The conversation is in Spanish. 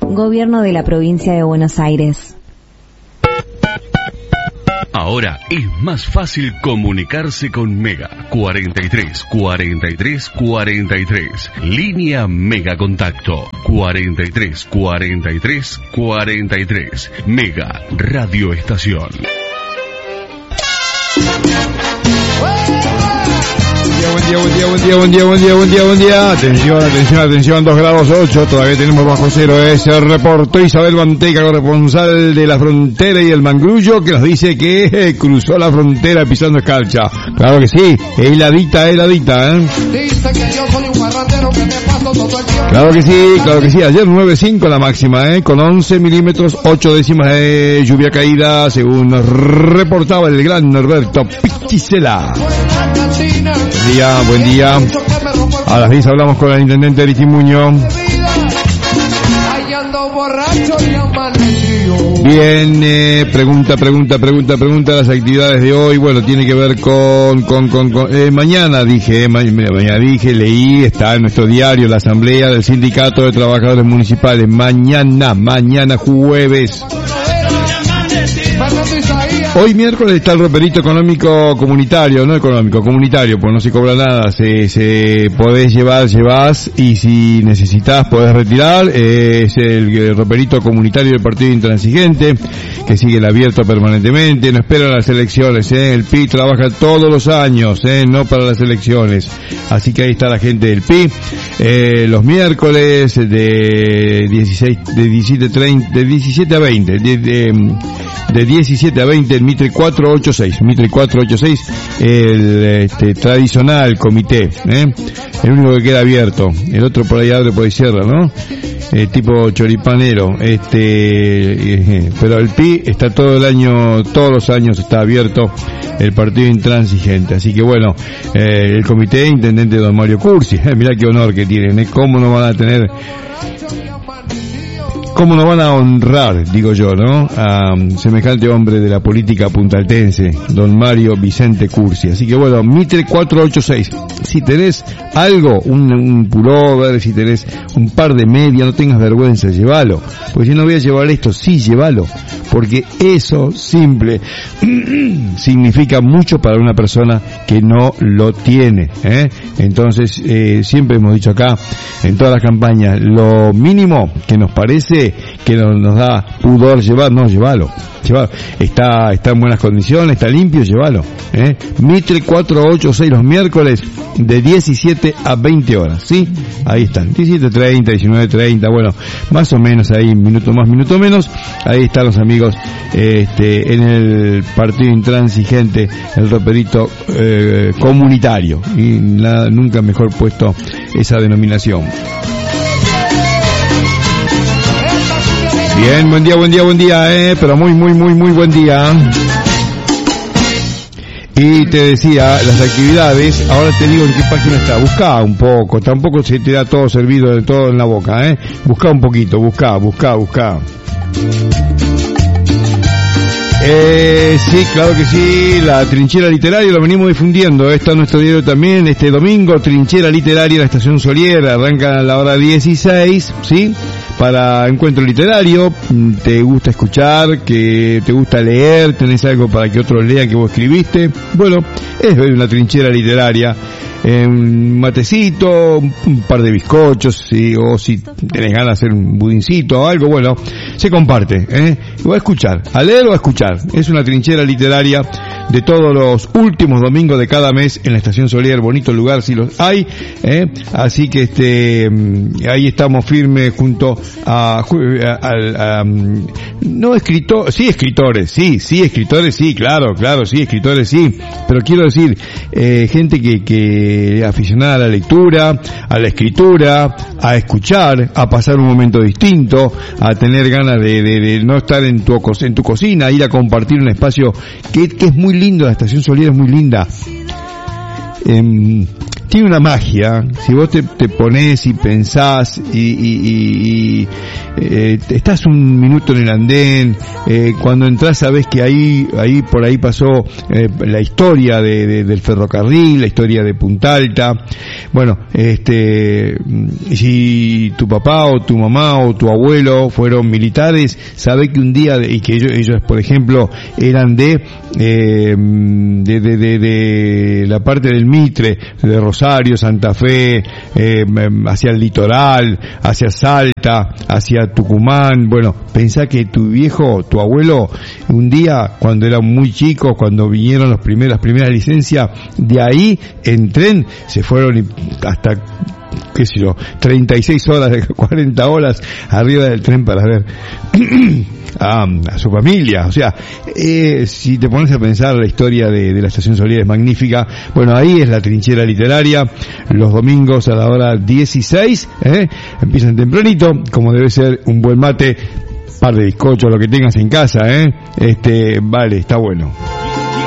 Gobierno de la Provincia de Buenos Aires. Ahora es más fácil comunicarse con Mega. 43 43 43. Línea Mega Contacto. 43 43 43. Mega Radio Estación. Buen día. Atención, 2 grados 8, todavía tenemos bajo cero. Se reportó Isabel Manteca, corresponsal de la frontera y el Mangrullo, que nos dice que cruzó la frontera pisando escarcha. Claro que sí, heladita, Claro que sí, ayer 9.5 la máxima, con 11 milímetros, 8 décimas de lluvia caída, según nos reportaba el gran Norberto Pichicela. Buen día. A las 10 hablamos con el intendente Aristimuño. Bien, pregunta las actividades de hoy. Bueno, tiene que ver con mañana dije, leí, está en nuestro diario la asamblea del Sindicato de Trabajadores Municipales. Mañana jueves. Hoy miércoles está el roperito comunitario, pues no se cobra nada, se podés llevas, y si necesitas podés retirar. Es el roperito comunitario del Partido Intransigente, que sigue el abierto permanentemente, no espera las elecciones, el PI trabaja todos los años, no para las elecciones, así que ahí está la gente del PI, los miércoles de 17 a 20, de 17 a 20 el Mitre 486, el tradicional comité, el único que queda abierto, el otro por ahí abre, por ahí cierra, ¿no? Tipo choripanero, pero el PI está todos los años está abierto el Partido Intransigente, así que bueno, el comité intendente don Mario Cursi, mirá qué honor que tienen, cómo no van a honrar, digo yo, ¿no? A semejante hombre de la política puntaltense, don Mario Vicente Cursi. Así que bueno, Mitre 486. Si tenés algo, un pullover, si tenés un par de medias, no tengas vergüenza, llévalo. Porque si no voy a llevar esto, sí, llévalo. Porque eso simple significa mucho para una persona que no lo tiene, Entonces, siempre hemos dicho acá, en todas las campañas, lo mínimo que nos parece que nos da pudor llevar, no, llévalo. Está en buenas condiciones, está limpio, llévalo. Mitre 486 los miércoles de 17 a 20 horas, ¿sí? Ahí están, 17:30, 19:30, bueno, más o menos ahí, minuto más, minuto menos, ahí están los amigos, en el Partido Intransigente, el roperito, comunitario, y nunca mejor puesto esa denominación. Bien, buen día, pero muy buen día. Y te decía, las actividades, ahora te digo en qué página está, buscá un poco, tampoco se te da todo servido de todo en la boca, buscá un poquito, buscá. Sí, claro que sí, la trinchera literaria lo venimos difundiendo, está en nuestro diario también, este domingo, trinchera literaria en la Estación Solier, arranca a la hora 16, ¿sí? Para encuentro literario, te gusta escuchar, que te gusta leer, tenés algo para que otros lean que vos escribiste, bueno, es una trinchera literaria, un matecito, un par de bizcochos, ¿sí? O si tenés ganas de hacer un budincito o algo, bueno, se comparte, o a escuchar, a leer o a escuchar, es una trinchera literaria de todos los últimos domingos de cada mes en la Estación Solier, bonito lugar si los hay, así que ahí estamos firmes junto a no escritores, sí escritores, sí, claro, sí escritores, sí, pero quiero decir, gente que aficionada a la lectura, a la escritura, a escuchar, a pasar un momento distinto, a tener ganas de no estar en tu cocina, ir a compartir un espacio que es muy lindo, la Estación Solier es muy linda. tiene una magia. Si vos te ponés y pensás y estás un minuto en el andén, cuando entras sabés que ahí por ahí pasó la historia del ferrocarril, la historia de Punta Alta. Bueno, si tu papá o tu mamá o tu abuelo fueron militares, sabés que un día, y que ellos por ejemplo eran de la parte del Mitre, de Rosario, Santa Fe, hacia el litoral, hacia Salta, hacia Tucumán. Bueno, pensá que tu viejo, tu abuelo, un día cuando eran muy chicos, cuando vinieron las primeras licencias, de ahí en tren se fueron hasta, qué sé yo, 36 horas, 40 horas arriba del tren para ver a su familia. O sea, si te pones a pensar, la historia de la Estación Solís es magnífica. Bueno, ahí es la trinchera literaria, los domingos a la hora 16, empiezan tempranito, como debe ser, un buen mate, par de bizcochos, lo que tengas en casa, vale, está bueno.